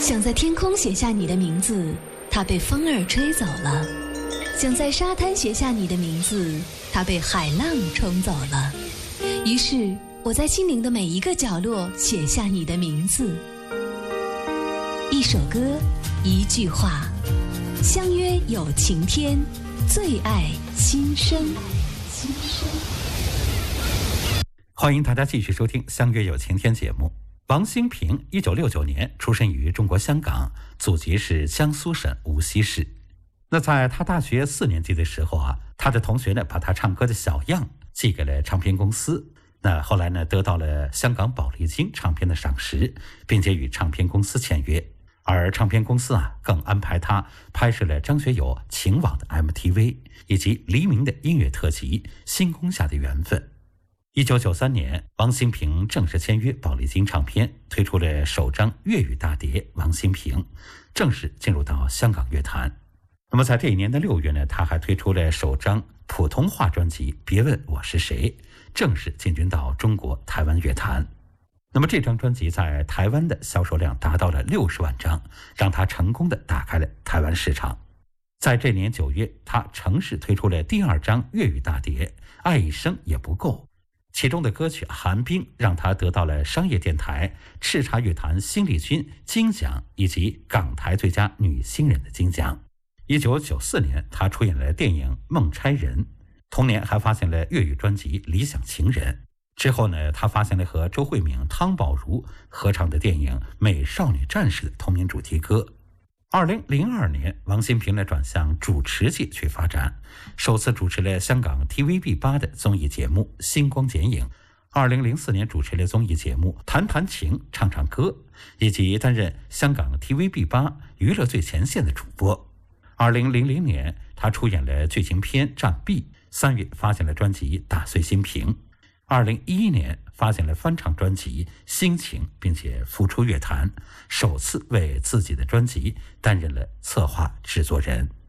想在天空写下你的名字，它被风儿吹走了；想在沙滩写下你的名字，它被海浪冲走了。于是我在心灵的每一个角落写下你的名字。一首歌，一句话，相约有晴天，最爱心声。 欢迎大家继续收听《相约有晴天》节目。王兴平1969年出生于中国香港，祖籍是江苏省无锡市。那在他大学4年级的时候他的同学呢把他唱歌的小样寄给了唱片公司。那后来呢得到了香港宝丽金唱片的赏识，并且与唱片公司签约。而唱片公司更安排他拍摄了张学友情网的 MTV 以及黎明的音乐特辑《星空下的缘分》。1993年，王兴平正式签约宝丽金唱片，推出了首张粤语大碟《王兴平》，正式进入到香港乐坛。那么在这一年的6月呢，他还推出了首张普通话专辑《别问我是谁》，正式进军到中国台湾乐坛。那么这张专辑在台湾的销售量达到了60万张，让他成功的打开了台湾市场。在这年9月，他正式推出了第2张粤语大碟《爱一生也不够》，其中的歌曲《寒冰》让他得到了商业电台、叱咤乐坛新力军金奖以及港台最佳女新人的金奖。1994年，他出演了电影《梦差人》，同年还发行了粤语专辑《理想情人》。之后呢，他发行了和周慧敏、汤宝如合唱的电影《美少女战士》的同名主题歌。2002年，王兴平呢转向主持界去发展，首次主持了香港 TVB8 的综艺节目《星光剪影》。2004年主持了综艺节目《谈谈情唱唱歌》，以及担任香港 TVB8 娱乐最前线的主播。2000年，他出演了剧情片《战壁》，3月发行了专辑《打碎心瓶》。2011年发行了翻唱专辑《心情》，并且复出乐坛，首次为自己的专辑担任了策划制作人。